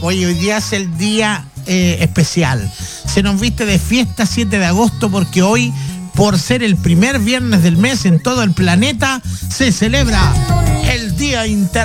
Oye, hoy día es el día especial. Se nos viste de fiesta 7 de agosto porque hoy, por ser el primer viernes del mes en todo el planeta, se celebra el Día Internacional